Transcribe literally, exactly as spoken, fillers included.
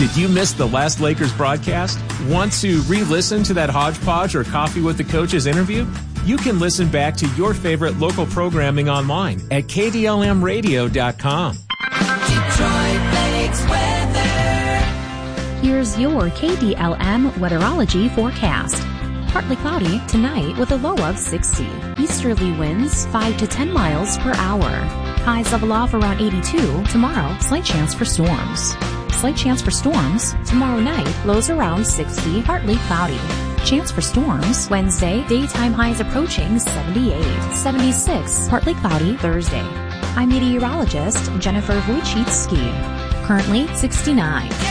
Did you miss the last Lakers broadcast? Want to re-listen to that hodgepodge or Coffee with the Coaches interview? You can listen back to your favorite local programming online at K D L M radio dot com. Detroit Lakes weather. Here's your K D L M weatherology forecast. Partly cloudy tonight with a low of sixty. Easterly winds five to ten miles per hour. Highs level off around eighty-two. Tomorrow, slight chance for storms. Slight chance for storms. Tomorrow night, lows around sixty, partly cloudy. Chance for storms. Wednesday, daytime highs approaching seventy-eight. seventy-six, partly cloudy Thursday. I'm meteorologist Jennifer Wojcicki. Currently sixty-nine.